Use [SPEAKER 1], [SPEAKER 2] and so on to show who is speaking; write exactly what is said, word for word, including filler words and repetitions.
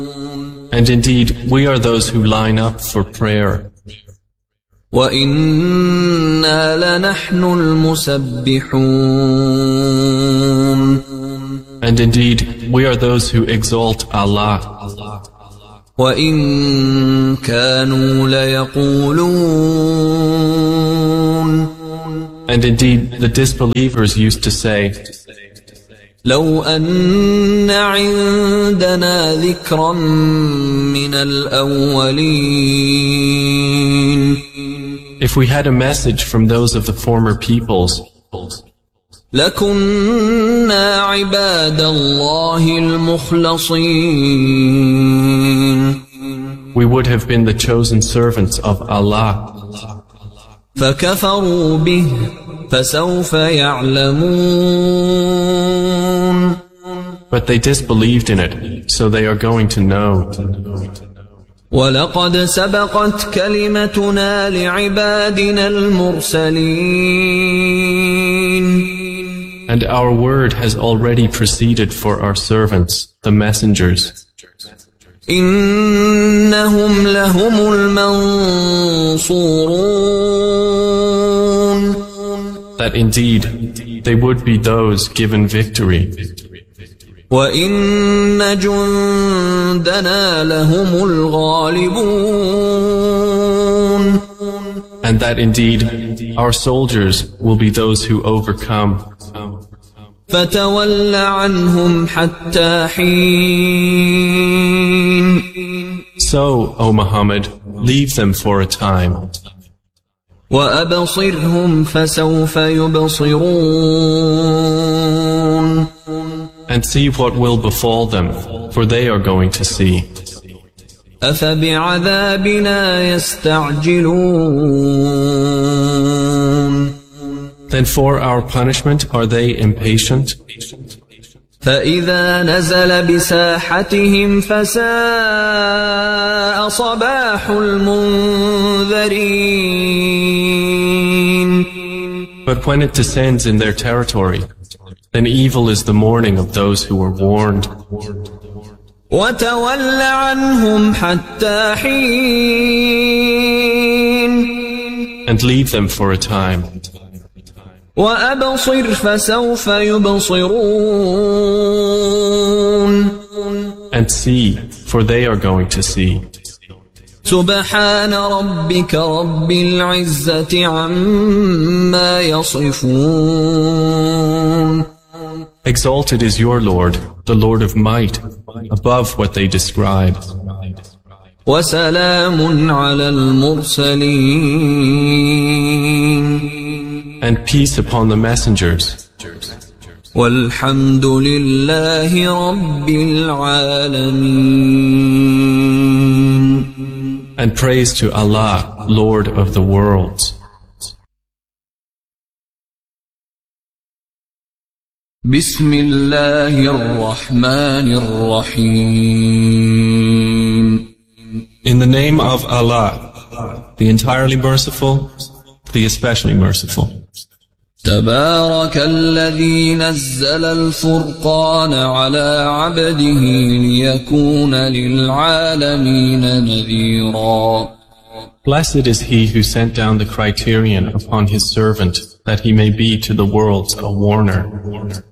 [SPEAKER 1] And indeed, we are those who line up for prayer.
[SPEAKER 2] وَإِنَّا لَنَحْنُ الْمُسَبِّحُونَ
[SPEAKER 1] And indeed, we are those who exalt Allah.
[SPEAKER 2] وَإِن كَانُوا لَيَقُولُونَ
[SPEAKER 1] And indeed, the disbelievers used to say,
[SPEAKER 2] لو أن عندنا ذكرا من الأولين
[SPEAKER 1] if we had a message from those of the former peoples,
[SPEAKER 2] لكنا عباد الله المخلصين
[SPEAKER 1] we would have been the chosen servants of Allah.
[SPEAKER 2] فكفروا به فسوف يعلمون
[SPEAKER 1] But they disbelieved in it, so they are going to know.
[SPEAKER 2] ولقد سبقت كلمتنا لعبادنا المرسلين
[SPEAKER 1] And our word has already proceeded for our servants, the messengers.
[SPEAKER 2] إنهم لهم المنصورون
[SPEAKER 1] That indeed, they would be those given victory.
[SPEAKER 2] وَإِنَّ جُندَنَا لَهُمُ الْغَالِبُونَ
[SPEAKER 1] And that indeed, our soldiers will be those who overcome.
[SPEAKER 2] فَتَوَلَّ عَنْهُمْ حَتَّى حِينٍ
[SPEAKER 1] So, O Muhammad, leave them for a time.
[SPEAKER 2] وَأَبْصِرْهُمْ فَسَوْفَ يُبْصِرُونَ
[SPEAKER 1] And see what will befall them, for they are going to see.
[SPEAKER 2] أَفَبِعَذَابِنَا يَسْتَعْجِلُونَ
[SPEAKER 1] Then for our punishment are they impatient?
[SPEAKER 2] فَإِذَا نَزَلَ بِسَاحَتِهِمْ فَسَاءَ صَبَاحُ الْمُنذَرِينَ
[SPEAKER 1] But when it descends in their territory, then evil is the morning of those who were warned.
[SPEAKER 2] وَتَوَلَّ عَنْهُمْ حَتَّى حِينٍ
[SPEAKER 1] And leave them for a time.
[SPEAKER 2] وَأَبْصِرْ فَسَوْفَ يُبْصِرُونَ
[SPEAKER 1] And see, for they are going to see.
[SPEAKER 2] سبحان ربك رب العزة عما يصفون
[SPEAKER 1] Exalted is your Lord, the Lord of might, above what they describe.
[SPEAKER 2] وسلام على المرسلين
[SPEAKER 1] And peace upon the messengers.
[SPEAKER 2] والحمد لله رب العالمين
[SPEAKER 1] And praise to Allah, Lord of the worlds.
[SPEAKER 2] بسم الله الرحمن الرحيم
[SPEAKER 1] In the name of Allah, the entirely merciful, the especially merciful.
[SPEAKER 2] تبارك الذي نزل الفرقان على عبده ليكون للعالمين نذيرا
[SPEAKER 1] Blessed is he who sent down the criterion upon his servant, that he may be to the worlds a warner.